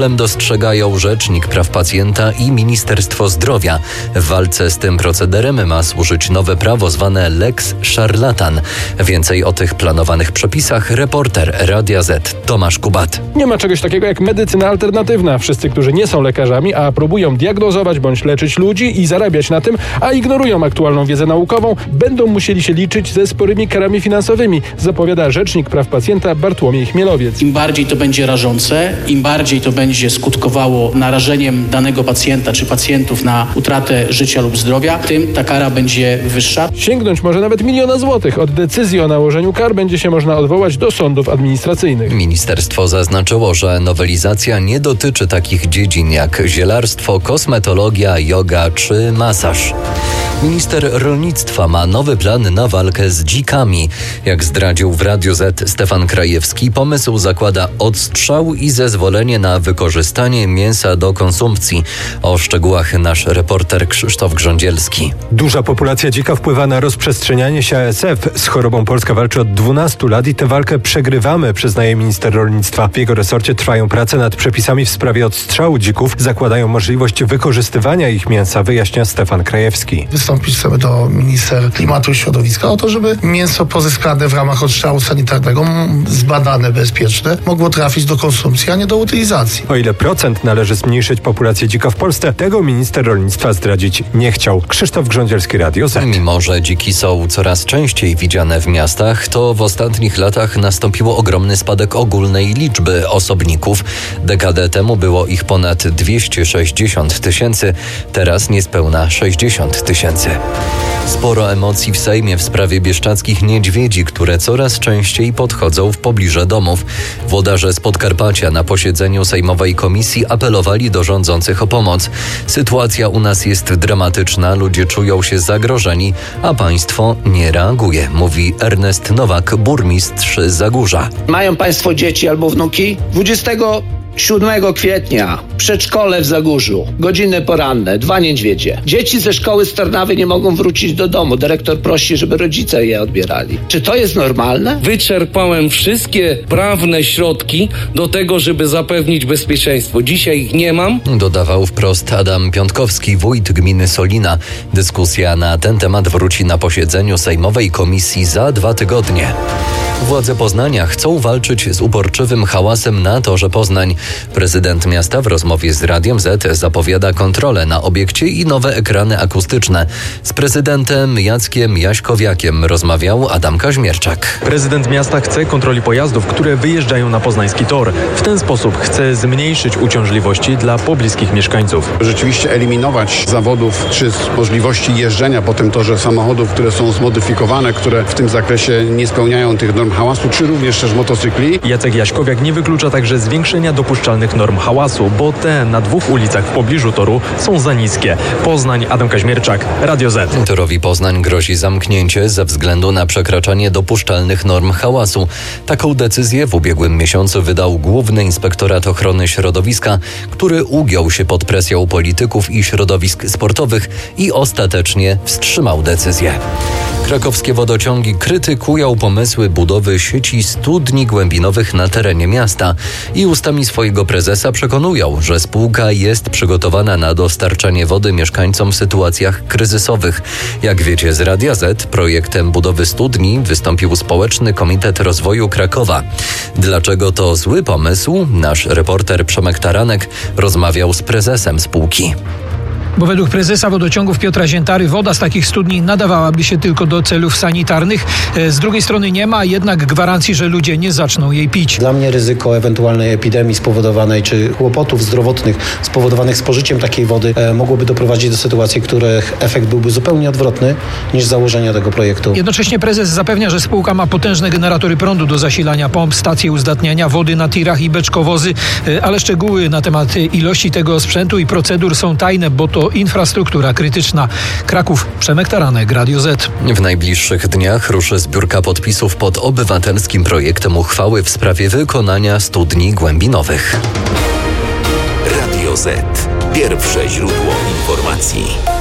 Dostrzegają Rzecznik Praw Pacjenta i Ministerstwo Zdrowia. W walce z tym procederem ma służyć nowe prawo zwane Lex Szarlatan. Więcej o tych planowanych przepisach reporter Radia Z Tomasz Kubat. Nie ma czegoś takiego jak medycyna alternatywna. Wszyscy, którzy nie są lekarzami, a próbują diagnozować bądź leczyć ludzi i zarabiać na tym, a ignorują aktualną wiedzę naukową, będą musieli się liczyć ze sporymi karami finansowymi, zapowiada Rzecznik Praw Pacjenta Bartłomiej Chmielowiec. Im bardziej to będzie rażące, im bardziej to będzie skutkowało narażeniem danego pacjenta czy pacjentów na utratę życia lub zdrowia, tym ta kara będzie wyższa. Sięgnąć może nawet 1 000 000 złotych. Od decyzji o nałożeniu kar będzie się można odwołać do sądów administracyjnych. Ministerstwo zaznaczyło, że nowelizacja nie dotyczy takich dziedzin jak zielarstwo, kosmetologia, joga czy masaż. Minister rolnictwa ma nowy plan na walkę z dzikami. Jak zdradził w Radiu Z Stefan Krajewski, pomysł zakłada odstrzał i zezwolenie na wykorzystanie mięsa do konsumpcji. O szczegółach nasz reporter Krzysztof Grządzielski. Duża populacja dzika wpływa na rozprzestrzenianie się ASF. Z chorobą Polska walczy od 12 lat i tę walkę przegrywamy, przyznaje minister rolnictwa. W jego resorcie trwają prace nad przepisami w sprawie odstrzału dzików. Zakładają możliwość wykorzystywania ich mięsa, wyjaśnia Stefan Krajewski. Wystąpić chcemy do minister klimatu i środowiska o to, żeby mięso pozyskane w ramach odstrzału sanitarnego, zbadane, bezpieczne, mogło trafić do konsumpcji, a nie do utylizacji. O ile procent należy zmniejszyć populację dzika w Polsce, tego minister rolnictwa zdradzić nie chciał. Krzysztof Grządzielski, Radio Z. Mimo że dziki są coraz częściej widziane w miastach, to w ostatnich latach nastąpił ogromny spadek ogólnej liczby osobników. Dekadę temu było ich ponad 260 000, teraz niespełna 60 000. Sporo emocji w Sejmie w sprawie bieszczadzkich niedźwiedzi, które coraz częściej podchodzą w pobliże domów. Włodarze z Podkarpacia na posiedzeniu sejmowej komisji apelowali do rządzących o pomoc. Sytuacja u nas jest dramatyczna, ludzie czują się zagrożeni, a państwo nie reaguje, mówi Ernest Nowak, burmistrz Zagórza. Mają państwo dzieci albo wnuki? 27 kwietnia przedszkole w Zagórzu, godziny poranne, 2 niedźwiedzie. Dzieci ze szkoły z Tarnawy nie mogą wrócić do domu. Dyrektor prosi, żeby rodzice je odbierali. Czy to jest normalne? Wyczerpałem wszystkie prawne środki do tego, żeby zapewnić bezpieczeństwo. Dzisiaj ich nie mam. Dodawał wprost Adam Piątkowski, wójt gminy Solina. Dyskusja na ten temat wróci na posiedzeniu sejmowej komisji za 2 tygodnie. Władze Poznania chcą walczyć z uporczywym hałasem na torze Poznań. Prezydent miasta w rozmowie z Radiem Z zapowiada kontrolę na obiekcie i nowe ekrany akustyczne. Z prezydentem Jackiem Jaśkowiakiem rozmawiał Adam Kaźmierczak. Prezydent miasta chce kontroli pojazdów, które wyjeżdżają na poznański tor. W ten sposób chce zmniejszyć uciążliwości dla pobliskich mieszkańców. Rzeczywiście eliminować zawodów czy możliwości jeżdżenia po tym torze samochodów, które są zmodyfikowane, które w tym zakresie nie spełniają tych norm hałasu, czy również też motocykli. Jacek Jaśkowiak nie wyklucza także zwiększenia dopuszczalnych norm hałasu, bo te na 2 ulicach w pobliżu toru są za niskie. Poznań, Adam Kaźmierczak, Radio Z. Torowi Poznań grozi zamknięcie ze względu na przekraczanie dopuszczalnych norm hałasu. Taką decyzję w ubiegłym miesiącu wydał Główny Inspektorat Ochrony Środowiska, który ugiął się pod presją polityków i środowisk sportowych i ostatecznie wstrzymał decyzję. Krakowskie wodociągi krytykują pomysły budowy sieci studni głębinowych na terenie miasta i ustami swojego prezesa przekonują, że spółka jest przygotowana na dostarczanie wody mieszkańcom w sytuacjach kryzysowych. Jak wiecie z Radia Z, projektem budowy studni wystąpił Społeczny Komitet Rozwoju Krakowa. Dlaczego to zły pomysł? Nasz reporter Przemek Taranek rozmawiał z prezesem spółki. Bo według prezesa wodociągów Piotra Ziętary woda z takich studni nadawałaby się tylko do celów sanitarnych. Z drugiej strony nie ma jednak gwarancji, że ludzie nie zaczną jej pić. Dla mnie ryzyko ewentualnej epidemii spowodowanej, czy kłopotów zdrowotnych spowodowanych spożyciem takiej wody mogłoby doprowadzić do sytuacji, których efekt byłby zupełnie odwrotny niż założenia tego projektu. Jednocześnie prezes zapewnia, że spółka ma potężne generatory prądu do zasilania pomp, stacje uzdatniania wody na tirach i beczkowozy, ale szczegóły na temat ilości tego sprzętu i procedur są tajne, bo to infrastruktura krytyczna. Kraków, Przemek Taranek, Radio Z. W najbliższych dniach ruszy zbiórka podpisów pod obywatelskim projektem uchwały w sprawie wykonania studni głębinowych. Radio Z. Pierwsze źródło informacji.